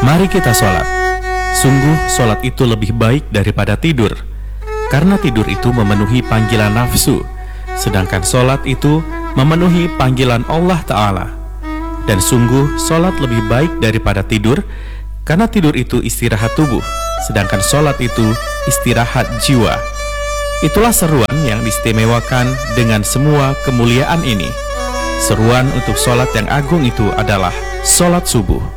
Mari kita sholat. Sungguh sholat itu lebih baik daripada tidur, karena tidur itu memenuhi panggilan nafsu, sedangkan sholat itu memenuhi panggilan Allah Ta'ala. Dan sungguh sholat lebih baik daripada tidur, karena tidur itu istirahat tubuh, sedangkan sholat itu istirahat jiwa. Itulah seruan yang diistimewakan dengan semua kemuliaan ini. Seruan untuk sholat yang agung itu adalah sholat subuh.